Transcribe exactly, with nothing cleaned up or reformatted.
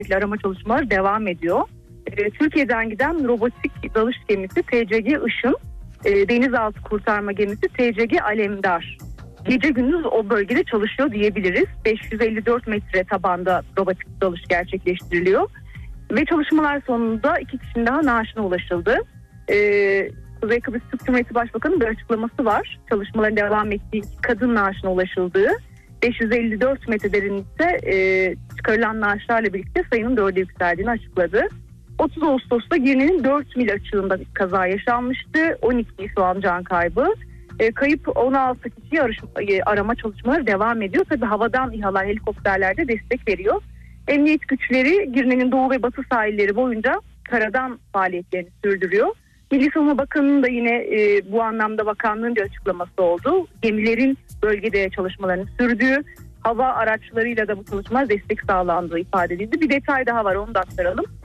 destekli arama çalışmaları devam ediyor. E, Türkiye'den giden robotik dalış gemisi T C G Işın, e, denizaltı kurtarma gemisi T C G Alemdar gece gündüz o bölgede çalışıyor diyebiliriz. beş yüz elli dört metre tabanda robotik dalış gerçekleştiriliyor. Ve çalışmalar sonunda iki kişinin daha naaşına ulaşıldı. Ee, Kuzey Kıbrıs Türk Cumhuriyeti Başbakanı'nın bir açıklaması var. Çalışmaların devam ettiği kadın naaşına ulaşıldığı, beş yüz elli dört metre derinlikte e, çıkarılan naaşlarla birlikte sayının dörde yükseldiğini açıkladı. otuz Ağustos'ta Girne'nin dört mil açığında kaza yaşanmıştı. on iki şu an can kaybı. E, kayıp on altı kişiyi arama çalışmaları devam ediyor. Tabii havadan İHA'lar, helikopterler de destek veriyor. Emniyet güçleri Girne'nin doğu ve batı sahilleri boyunca karadan faaliyetlerini sürdürüyor. Milli Savunma Bakanı'nın da yine e, bu anlamda bakanlığın bir açıklaması oldu. Gemilerin bölgede çalışmalarını sürdüğü, hava araçlarıyla da bu çalışmalar destek sağlandığı ifade edildi. Bir detay daha var, onu da aktaralım.